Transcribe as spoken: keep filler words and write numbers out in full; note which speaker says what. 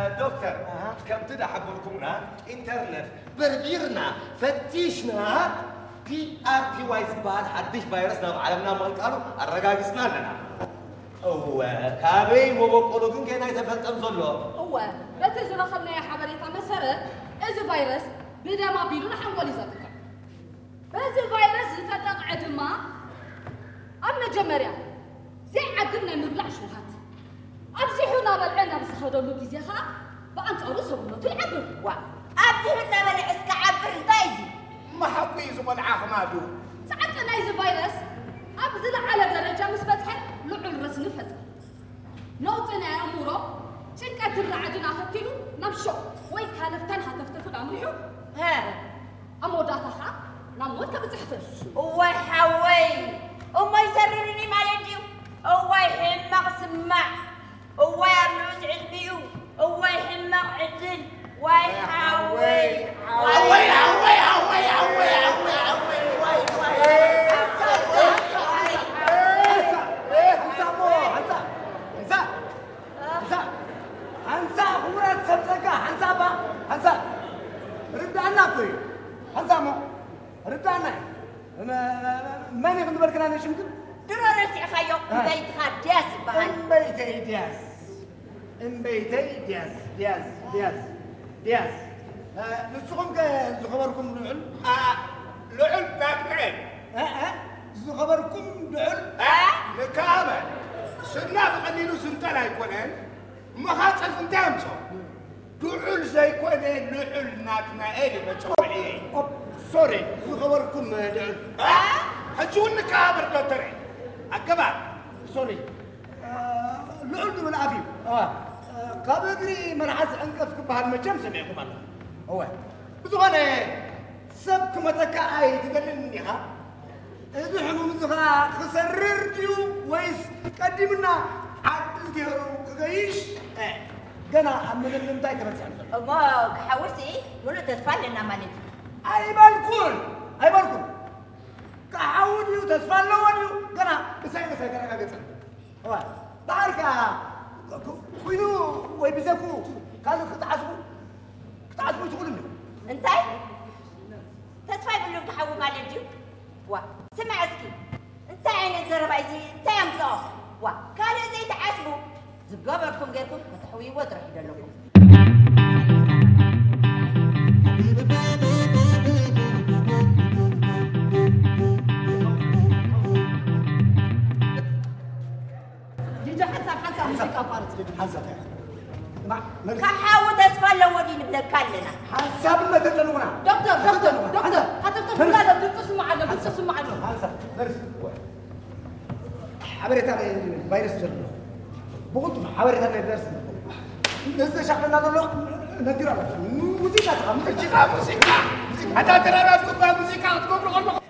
Speaker 1: دكتور كم تدا حبركمنا انترنت بربيرنا فتشنا بي ار تي واي زبال حدش فيروسنا بعالمنا ما قالوا الرقاقسنا لنا هو كابي مو بقولوا كن كنا يتفلتم زلو
Speaker 2: هو بتزرا خلنا يا حبريتا مسرت اذا فيروس بدا ما بيلون حنقول يزاتك بس الفيروس تتقعد ما أما جمريا زي عقلنا نبلع شوهات أبزحونا بالعنا بس خدوا بيزيها فأنت أرسل ولا تلعبوا
Speaker 3: وا أبزحونا بالعسك عبر دايزي
Speaker 1: ما حقوا يزبون عاف ما دو
Speaker 2: ساعتنا نايز فيروس أبزل على درجة مسفتها لعل رس نفت نوتنا يا أمورو شنكة الرعدنا هتلو نمشو ويك هالفتنها تفتفل عمريو
Speaker 3: ها
Speaker 2: أمو داتها نموت بتحفل
Speaker 3: وحوي وما يسررني مالديو هو يحمق سمع هو يملوس علبيو هو يحمق عدل ويحوي
Speaker 1: حوي حوي حوي حوي حوي حوي واي واي
Speaker 4: ماني كنت بالك انا شمت
Speaker 3: درارتي خيو بيت خداس بهاي
Speaker 4: ام بيتي دياس ام بيتي دياس دياس دياس دياس نسخم كزخبركم لعل
Speaker 1: اه لعل باكمل
Speaker 4: اه اه زخبركم لعل
Speaker 1: اه لكامل سنا بقليلو سنتنا يكونن ما خاطر انتامسو لعل زي كونن لعل ناتنا ايه بتشوعي سوري
Speaker 4: زخبركم لعل
Speaker 1: اه حجون كابر دكتوري أكبر
Speaker 4: سوري لعل من عفيف اه قبضري من عز انقفك بهالمجم سمعكم الله هو بزغنة سبك متكا اي تدلني ها اذا حموم زغا خسرر ديو ويس قدمنا عدل ديو كغيش اه قنا من المنتاي ترسل
Speaker 3: ما حوسي ولو تسفلنا مالتي
Speaker 4: اي بالكون اي بالكون كحاولوا تسفلوا وديو قنا بساي بساي قنا قنا هو باركا كوينو ويبزكو قالوا كتعصبوا كتعصبوا تقولوا
Speaker 3: انتي تسفاي بلو تحول مالتي وا سمع اسكي انت عين الزربايزي انت يمزو وا كانوا زي تعصبوا زبقبركم غيركم كتحوي وتروح يدلكم
Speaker 4: حسب
Speaker 3: كحاول تسفل لو ودين بنكلنا
Speaker 4: حسب ما تدلونا
Speaker 2: دكتور دكتور دكتور هتفتح لا بتسمع عنه بتسمع عنه
Speaker 4: حسب درس حبرت هذا الفيروس جرب بقول حبرت هذا الدرس نزل شغلنا نقول ندير على موسيقى موسيقى
Speaker 1: موسيقى موسيقى حتى ترى راسكم موسيقى تقول